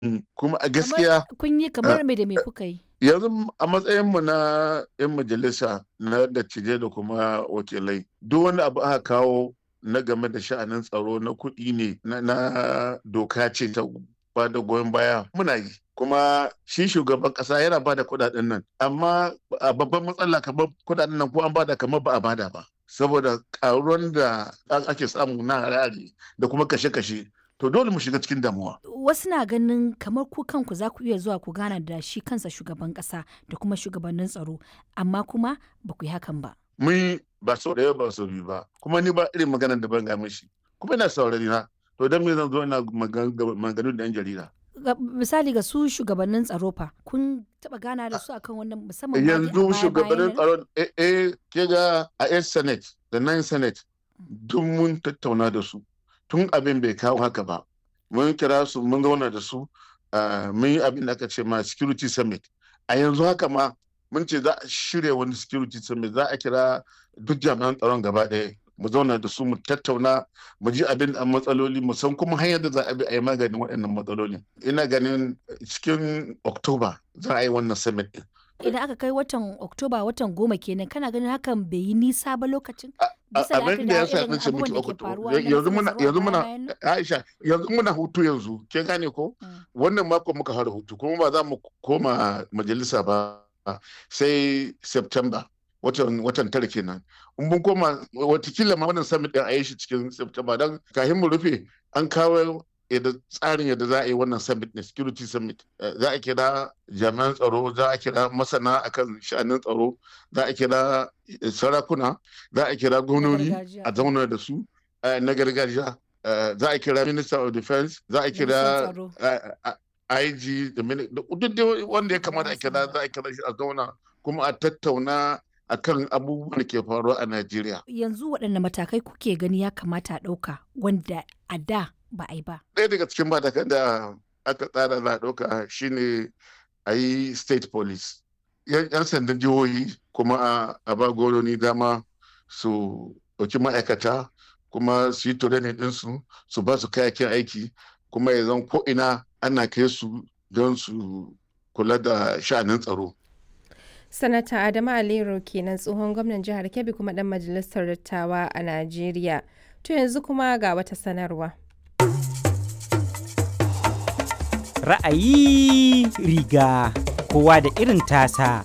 Kuma a Kamar gaskiya kun yi a kamar me da me kuka yi? yanzu a matsayinmu na 'yan majalisa na dattijai da kuma wakilai, duk wani abu aka kawo na game da sha'anin tsaro na kuɗi ne na doka ce ta ba da goyon baya muna yi. Kuma shi shugaban ƙasa yana ba da kuɗaɗen nan, amma a babban matsala kamar kuɗaɗen nan ko an bada kamar ba a bada ba. Saboda ƙaruwan da ake samu na harare da kuma kashe-kashe, to dole mu shiga cikin damuwa. Wasu na ganin kamar ku kanku za ku iya zuwa ku gana da shi kansa shugaban ƙasa da kuma shugabannin tsaro, amma kuma ba ku yi hakan ba. Mun yi ba sau ɗaya ba sau biyu ba, kuma ni ba irin maganar da ban ga mishi, kuma ina saurari na, to don me zan zo ina maganganu da 'yan jarida. Misali ga su shugabannin tsaro fa, kun taɓa gana da su akan wannan musamman ma dai a Yanzu baya-bayan shugabannin nan? tsaron ke ga a 'yan senate da 9 senate duk mun tattauna da su tun abin bai kawo haka ba. Mun kira su mun zauna da su, mun yi abin da aka ce ma security summit. A yanzu haka ma mun ce za a shirya wani security summit, za a kira duk jami'an tsaron gaba ɗaya mu zauna da su mu tattauna mu ji abin da matsaloli mu san kuma hanyar da za a bi a yi maganin waɗannan matsalolin. Ina ganin cikin Oktoba za a yi wannan summit ɗin. Idan aka kai watan Oktoba watan 10 kenan kana ganin hakan bai yi nisa ba lokacin? Bisa la'akari Abin da da ya sa irin nace abubuwan miki da ke Oktoba faruwa na matsalar tsaro a yanzu muna baya-bayan nan? Aisha, yanzu muna hutu yanzu, kin gane ko? Mm. Wannan mako muka fara hutu kuma ba za mu koma majalisa ba sai September, watan tara kenan. In mun koma watakila ma wannan summit din a yi shi cikin September, don kafin mu rufe an kawo tsarin yadda za a yi wannan summit ne, security summit. Za a kira jami'an tsaro, za a kira masana akan sha'anin tsaro, za a kira sarakuna, za a kira Na gwamnoni gargajiya. a zauna da su na gargajiya. Za a kira minister of defense, za a Ministan kira tsaro IG duk dai wanda ya da kamata 'yan a kira, sanda. za a kira shi a zauna kuma a tattauna akan abubuwan da ke faruwa a Najeriya. Yanzu waɗanne matakai kuke gani ya kamata a ɗauka wanda a da ba a yi ba? Ɗaya daga cikin matakan da aka tsara za a ɗauka shine a yi state police. 'Yan sandan jihohi kuma a ba gwamnoni dama su ɗauki ma'aikata kuma su yi training ɗinsu, su ba su kayakin aiki, kuma ya zan ko'ina ana kai su don su kula da sha'anin tsaro. Sanata Adamu Aliyu kenan tsohon gwamnan jihar Kebbi kuma ɗan majalisar dattawa a Najeriya. To yanzu kuma ga wata sanarwa. Ra'ayi riga kowa da irin tasa.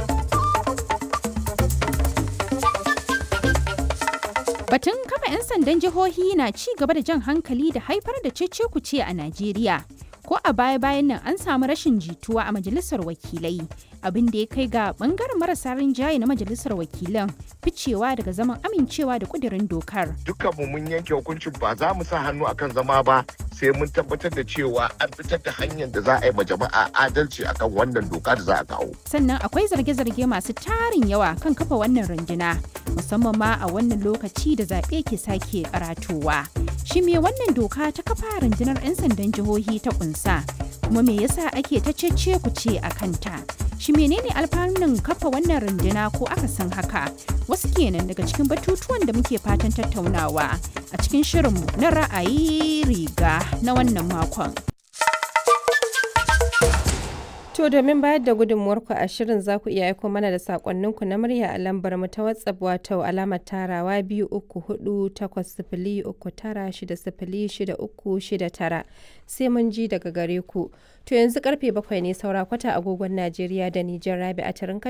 Batun kafa 'yan sandan jihohi na ci gaba da jan hankali da haifar da cece-kuce a Najeriya. Ko a baya-bayan nan an samu rashin jituwa a majalisar wakilai, abin da ya kai ga bangaren marasa rinjaye na majalisar wakilan ficewa daga zaman amincewa da kudirin dokar. Dukkanmu mun yanke hukuncin ba za mu sa hannu akan zama ba sai mun tabbatar da cewa an fitar da hanyar da za a yi ma jama'a adalci akan wannan doka da za a kawo. Sannan akwai zarge-zarge masu tarin yawa kan kafa wannan runduna, musamman ma a wannan lokaci da zaɓe ke sake karatowa. Shi me wannan doka ta kafa rundunar 'yan sandan jihohi ta kunsa? Kuma me yasa ake ta cece ku ce a kanta? Shi menene alfanun kafa wannan runduna ko aka san haka? Wasu kenan daga cikin batutuwan da muke fatan tattaunawa a cikin shirinmu na ra'ayi riga na wannan makon. To domin bayar da gudunmuwarku a shirin za ku iya aiko mana da sakonninku na murya a lambar mu ta WhatsApp wato alamar tarawa 234 sai mun ji daga gare ku. To yanzu karfe 7 ne saura kwata agogon Najeriya da Nijar. Rabi a tarin